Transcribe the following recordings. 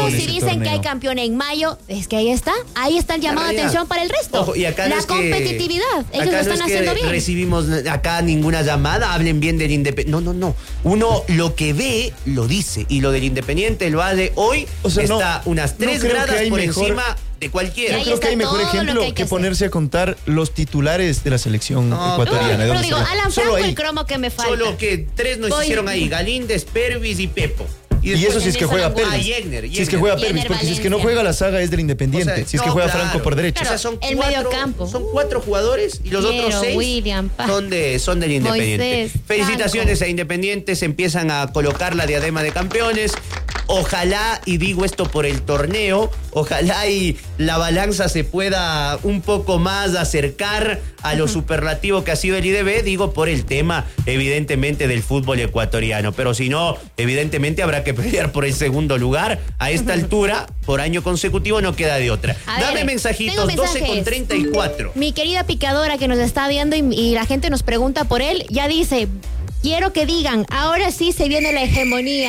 Pero en si ese dicen torneo. que hay campeón en mayo, es que ahí está el llamado de atención para el resto. Ojo, y acá no la es que- competitividad, ellos lo acá están no es que haciendo bien. recibimos acá ninguna llamada, hablen bien del Independiente. No. Uno lo que ve, lo dice. Y lo del Independiente, lo hace hoy, O sea, está unas 3 creo que gradas hay por mejor- encima de cualquiera. Ahí Yo creo que hay está mejor todo lo ejemplo que hay que que hacer. ponerse a contar los titulares de la selección ecuatoriana. de Pero dónde digo, se va. Alan Solo Franco, ahí. el cromo que me falta. Solo que 3 nos Voy- hicieron ahí, Galíndez, Pervis y Pepo. Y eso si es que juega Tenés a Pervis. Yegner, Si es que juega Yegner Pervis, porque si es que no Valencia. juega la saga es del Independiente. O sea, si es que no, juega claro. Franco por derecha. Claro. O sea, son el 4, mediocampo. son 4 jugadores y los Piero, otros 6 William, Pa. son del Independiente. Moisés, Felicitaciones Franco. a Independiente, se empiezan a colocar la diadema de campeones. Ojalá, y digo esto por el torneo, ojalá y la balanza se pueda un poco más acercar a lo superlativo que ha sido el IDB, digo por el tema, evidentemente, del fútbol ecuatoriano. Pero si no, evidentemente habrá que pelear por el segundo lugar. A esta altura, por año consecutivo, no queda de otra. A Dame ver, mensajitos, tengo mensajes. 12:34. Mi querida picadora que nos está viendo y la gente nos pregunta por él, ya dice, quiero que digan, ahora sí se viene la hegemonía.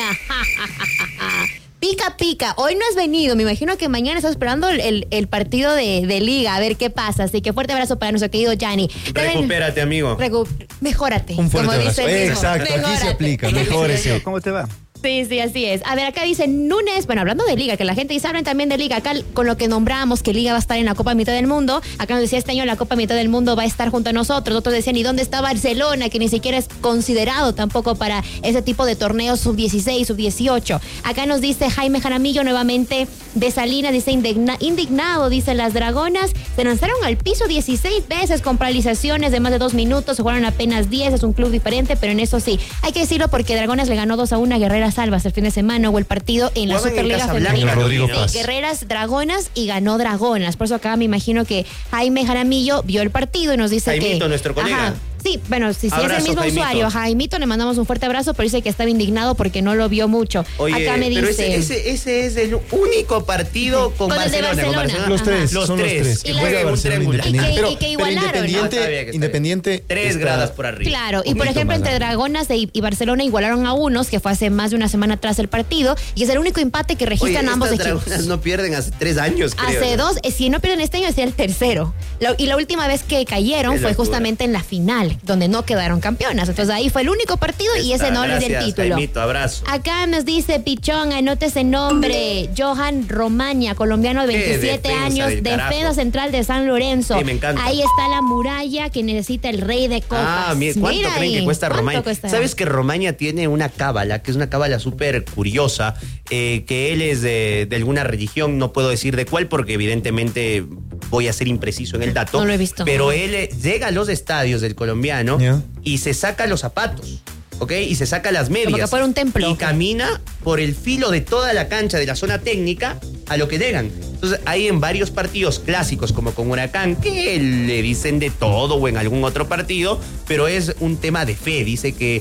Pica, pica. Hoy no has venido. Me imagino que mañana estás esperando el partido de liga. A ver qué pasa. Así que fuerte abrazo para nuestro querido Gianni. Recupérate, amigo. Mejórate. Un fuerte como abrazo. dice el mismo. Exacto, aquí se Mejórate. aplica. Mejórese. ¿Cómo te va? Sí, así es. A ver, acá dice Núñez, bueno, hablando de Liga, que la gente dice, hablan también de Liga, acá con lo que nombramos, que Liga va a estar en la Copa Mitad del Mundo, acá nos decía este año la Copa Mitad del Mundo va a estar junto a nosotros, otros decían, ¿y dónde está Barcelona? Que ni siquiera es considerado tampoco para ese tipo de torneos sub-16, sub-18. Acá nos dice Jaime Jaramillo nuevamente de Salinas, dice indignado, dice las Dragonas, se lanzaron al piso 16 veces con paralizaciones de más de 2 minutos, se jugaron apenas 10, es un club diferente, pero en eso sí, hay que decirlo porque Dragonas le ganó 2-1 a Guerreras Salvas el fin de semana, o el partido en la Jugaban en Superliga Casablanca, Femenina. Rodrigo Paz. Guerreras Dragonas y ganó Dragonas. Por eso acá me imagino que Jaime Jaramillo vio el partido y nos dice Jaimito, que... nuestro colega. Sí, bueno, si es el Abrazo, mismo Jaimito. usuario, Jaimito, le mandamos un fuerte abrazo, pero dice que estaba indignado porque no lo vio mucho. Oye, acá me pero dice... ese es el único partido con Con el de Barcelona. Barcelona. Los Ajá. tres, Los son tres. los tres. Y Que la- juega un Barcelona triangular. Independiente. Y que igualaron. No, está bien, Independiente, está Independiente 3 está gradas por arriba. Claro, y Un por poquito ejemplo, más entre arriba. Dragonas y Barcelona igualaron a unos, que fue hace más de una semana atrás el partido, y es el único empate que Oye, registran ambos estas equipos. Dragonas no pierden hace 3 años, creo. Hace ¿no? 2, si no pierden este año, sería el tercero. Y la última vez que cayeron Qué fue locura. justamente en la final, donde no quedaron campeonas. Entonces ahí fue el único partido y ese no les dio el Gracias, título. Jaimito, abrazo. Acá nos dice Pichón, anote ese nombre, Johan Romaña, colombiano de Qué 27 defensa años, del defensa carajo. central de San Lorenzo. Sí, me encanta. Ahí está la muralla que necesita el rey de copas. ¿Cuánto Mira creen ahí, que cuesta ¿cuánto Romaña? cuesta? ¿Sabes que Romaña tiene una cábala, que es una cábala súper curiosa, que él es de alguna religión, no puedo decir de cuál, porque evidentemente voy a ser impreciso en el dato. No lo he visto. Pero él llega a los estadios del colombiano Ya. y se saca los zapatos. ¿Ok? Y se saca las medias. Como que fuera un templo. Y camina por el filo de toda la cancha de la zona técnica a lo que llegan. Entonces, hay en varios partidos clásicos, como con Huracán, que le dicen de todo, o en algún otro partido, pero es un tema de fe. Dice que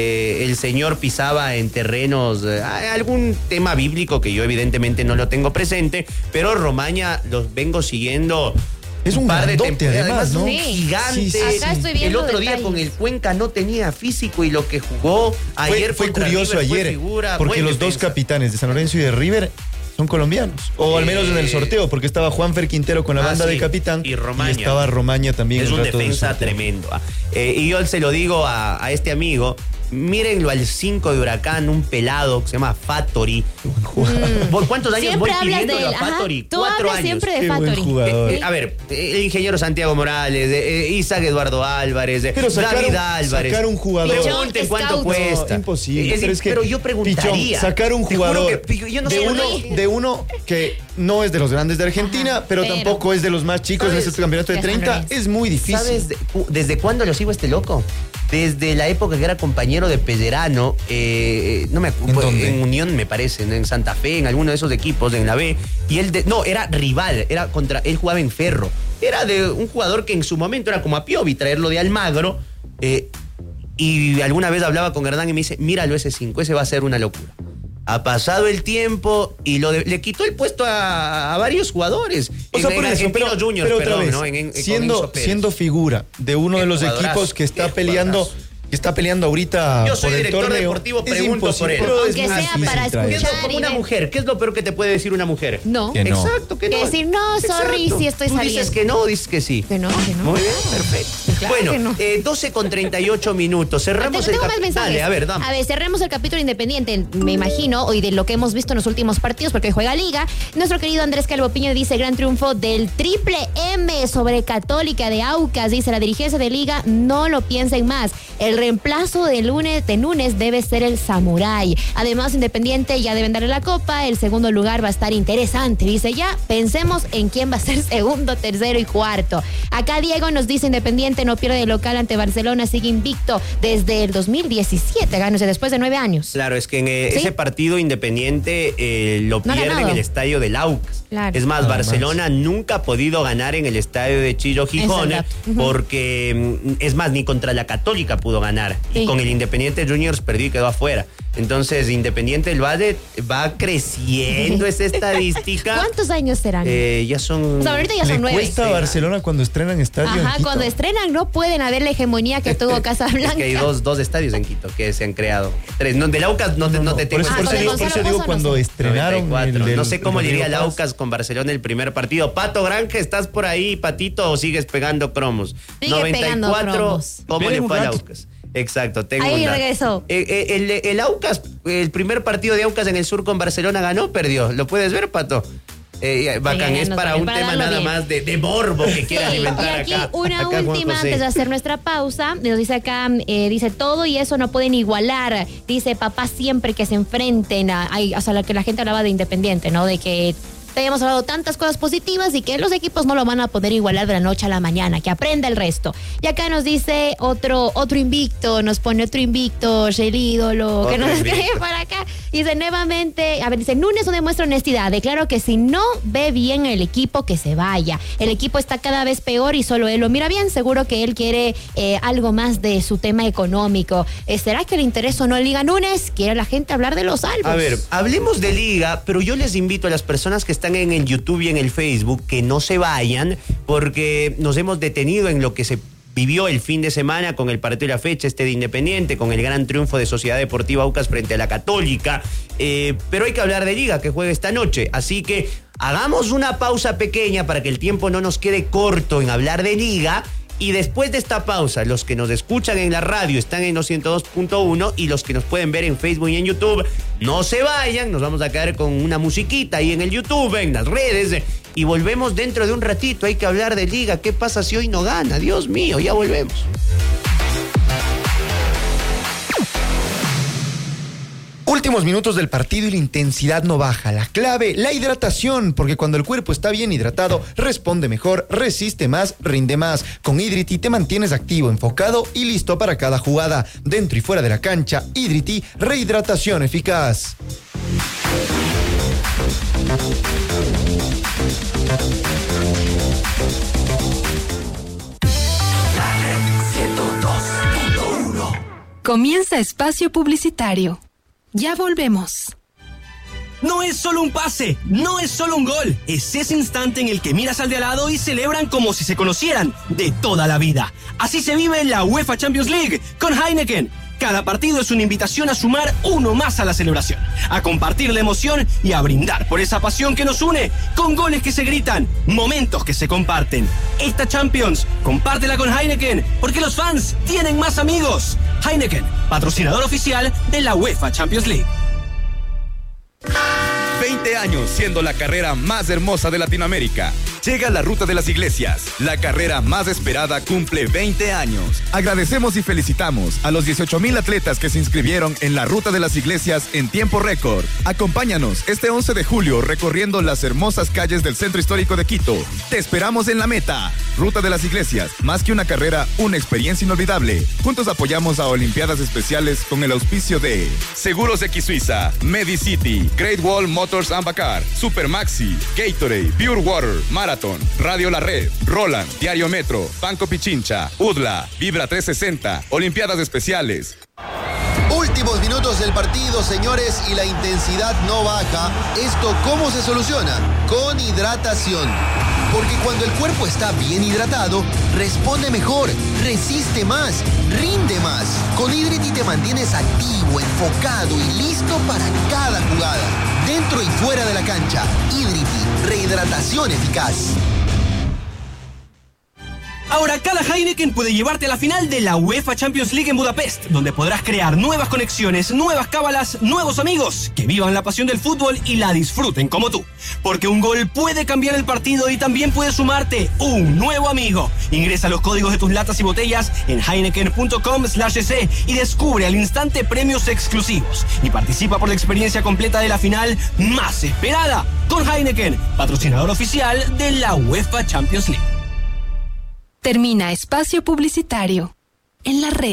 el señor pisaba en terrenos, algún tema bíblico que yo evidentemente no lo tengo presente, pero Romaña los vengo siguiendo. Es un par de grandote, temporadas, además, ¿no? Sí. Gigante. Sí, Acá estoy viendo El otro día detalles. con el Cuenca no tenía físico y lo que jugó ayer Fue contra curioso River fue ayer, figura, porque buen los dos defensa. capitanes de San Lorenzo y de River son colombianos. O al menos en el sorteo, porque estaba Juanfer Quintero con la banda sí. de capitán Y Romaña. estaba Romaña también. Es el un rato del defensa sorteo. tremendo. Y yo se lo digo a este amigo, mírenlo al 5 de Huracán, un pelado que se llama Fattori. ¿Cuántos años Siempre voy hablas pidiendo de él. a Ajá. Fattori? Tú 4 hablas años. siempre de Qué buen Fattori. jugador. A ver, el ingeniero Santiago Morales, Isaac Eduardo Álvarez, Pero David Álvarez. sacar un jugador. Pregunten Pichón, cuánto scout. cuesta. No, imposible. Pero yo preguntaría. Pichón, sacar un Te juro jugador que yo no sé por qué. de uno que no es de los grandes de Argentina, Ajá, pero pero- tampoco es de los más chicos de ¿Sabes? este campeonato de De San 30, Lorenzo. es muy difícil. ¿Sabes desde cuándo lo sigo este loco? Desde la época que era compañero de Pellerano, no me acuerdo, ¿En dónde? en Unión me parece, ¿no? En Santa Fe, en alguno de esos equipos, en la B. Y él, era rival, él jugaba en Ferro. Era de un jugador que en su momento era como a Piovi, traerlo de Almagro. Y alguna vez hablaba con Hernán y me dice, míralo ese 5, ese va a ser una locura. Ha pasado el tiempo y le quitó el puesto a varios jugadores. O sea, en por eso, Argentinos Juniors, pero otra perdón, vez, ¿no? Con siendo Enzo Pérez. figura de uno Qué de los jugadorazo, equipos que está qué peleando jugadorazo. que está peleando ahorita Yo soy por el director torneo, deportivo, es pregunto por imposible, él. pero es Aunque muy sea difícil para traer. ¿Qué es escuchar. como una mujer? ¿Qué es lo peor que te puede decir una mujer? No. Que no. Exacto, que no. Que decir, no, sorry, Exacto. sí estoy Tú saliendo. dices que no, dices que sí. Que no. Muy bien, perfecto. Claro que Bueno, no. 12:38 minutos. Cerramos Tengo el más mensajes. Dale, a ver, dame. A ver, cerremos el capítulo independiente, me imagino, hoy de lo que hemos visto en los últimos partidos, porque juega Liga. Nuestro querido Andrés Calvo Piña dice, gran triunfo del Triple M sobre Católica de Aucas. Dice, la dirigencia de Liga, no lo piensen más. El reemplazo de Núñez debe ser el Samurái. Además, Independiente ya deben darle la copa. El segundo lugar va a estar interesante. Dice, ya pensemos en quién va a ser segundo, tercero y cuarto. Acá Diego nos dice, Independiente no pierde de local ante Barcelona, sigue invicto desde el 2017, gándose después de 9 años. Claro, es que en ¿Sí? ese partido Independiente lo No ha pierde en ganado. el estadio del Aucas. Claro. Es más, Nada Barcelona nunca ha podido ganar en el estadio de Chillo Gijón, Exacto. Ujú. porque, es más, ni contra la Católica pudo ganar. Sí. Y con el Independiente Juniors perdió y quedó afuera. Entonces, Independiente del Valle va creciendo esa estadística. ¿Cuántos años serán? Ya son... O sea, ahorita ya Le son 9. cuesta a Barcelona cuando estrenan estadio en Ajá, Quito. cuando estrenan no pueden haber la hegemonía que tuvo Es Casablanca. que hay dos estadios en Quito que se han creado. 3. No, del Aucas no te tengo. Por eso con el digo, Gonzalo Pozo no cuando sé. estrenaron 94. el del- No sé cómo el le iría el Rodrigo Paz. Aucas con Barcelona el primer partido. Pato Granja, ¿estás por ahí, Patito, o sigues pegando cromos? Sigue pegando cromos. ¿Cómo Viene le un fue al rato. Aucas? Exacto, tengo Ahí un dato. regresó. El Aucas, el primer partido de Aucas en el sur con Barcelona ganó o perdió. ¿Lo puedes ver, Pato? Bacán, Ya es nos para vale, un para tema darlo nada bien. más de morbo que Sí, quiere y alimentar aquí acá. una Acá Juan última José. antes de hacer nuestra pausa. Nos dice acá, dice todo y eso no pueden igualar. Dice papá siempre que se enfrenten o sea, que la gente hablaba de Independiente, ¿no? De que habíamos hablado tantas cosas positivas y que los equipos no lo van a poder igualar de la noche a la mañana, que aprenda el resto. Y acá nos dice otro invicto, nos pone otro invicto, el ídolo, que Otro nos invicto. escribe para acá. Dice nuevamente, a ver, dice, Núñez no demuestra honestidad. Declaro que si no ve bien el equipo, que se vaya. El equipo está cada vez peor y solo él lo mira bien. Seguro que él quiere algo más de su tema económico. ¿Será que le interesa o no Liga Núñez? Quiere la gente hablar de los salvos. A ver, hablemos de Liga, pero yo les invito a las personas que están en el YouTube y en el Facebook que no se vayan, porque nos hemos detenido en lo que se vivió el fin de semana con el partido de la fecha de Independiente, con el gran triunfo de Sociedad Deportiva Aucas frente a la Católica, pero hay que hablar de Liga que juega esta noche, así que hagamos una pausa pequeña para que el tiempo no nos quede corto en hablar de Liga. Y después de esta pausa, los que nos escuchan en la radio están en 102.1 y los que nos pueden ver en Facebook y en YouTube, no se vayan, nos vamos a quedar con una musiquita ahí en el YouTube, en las redes, y volvemos dentro de un ratito. Hay que hablar de Liga. ¿Qué pasa si hoy no gana? Dios mío, ya volvemos. Últimos minutos del partido y la intensidad no baja. La clave, la hidratación, porque cuando el cuerpo está bien hidratado, responde mejor, resiste más, rinde más. Con Hidrity te mantienes activo, enfocado y listo para cada jugada. Dentro y fuera de la cancha, Hidrity, rehidratación eficaz. Comienza espacio publicitario. Ya volvemos. No es solo un pase, no es solo un gol, es ese instante en el que miras al de al lado y celebran como si se conocieran de toda la vida. Así se vive la UEFA Champions League con Heineken. Cada partido es una invitación a sumar uno más a la celebración, a compartir la emoción y a brindar por esa pasión que nos une, con goles que se gritan, momentos que se comparten. Esta Champions, compártela con Heineken, porque los fans tienen más amigos. Heineken, patrocinador oficial de la UEFA Champions League. 20 años siendo la carrera más hermosa de Latinoamérica. Llega la Ruta de las Iglesias. La carrera más esperada cumple 20 años. Agradecemos y felicitamos a los 18,000 atletas que se inscribieron en la Ruta de las Iglesias en tiempo récord. Acompáñanos este 11 de julio recorriendo las hermosas calles del Centro Histórico de Quito. Te esperamos en la meta. Ruta de las Iglesias, más que una carrera, una experiencia inolvidable. Juntos apoyamos a Olimpiadas Especiales con el auspicio de Seguros X Suiza, Medicity, Great Wall Motors and Bacar, Supermaxi, Gatorade, Pure Water, Marathon, Radio La Red, Roland, Diario Metro, Banco Pichincha, UDLA, Vibra 360, Olimpiadas Especiales. Últimos minutos del partido, señores, y la intensidad no baja. ¿Esto cómo se soluciona? Con hidratación. Porque cuando el cuerpo está bien hidratado, responde mejor, resiste más, rinde más. Con Idriti te mantienes activo, enfocado y listo para cada jugada. Dentro y fuera de la cancha, Idriti, rehidratación eficaz. Ahora cada Heineken puede llevarte a la final de la UEFA Champions League en Budapest, donde podrás crear nuevas conexiones, nuevas cábalas, nuevos amigos, que vivan la pasión del fútbol y la disfruten como tú. Porque un gol puede cambiar el partido y también puede sumarte un nuevo amigo. Ingresa los códigos de tus latas y botellas en heineken.com/EC y descubre al instante premios exclusivos. Y participa por la experiencia completa de la final más esperada. Con Heineken, patrocinador oficial de la UEFA Champions League. Termina espacio publicitario en la red.